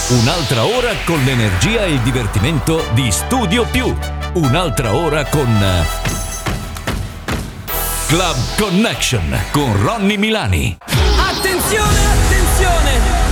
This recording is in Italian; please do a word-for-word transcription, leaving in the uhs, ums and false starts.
Un'altra ora con l'energia e il divertimento di Studio Più. Un'altra ora con Club Connection con Ronny Milani. Attenzione, attenzione!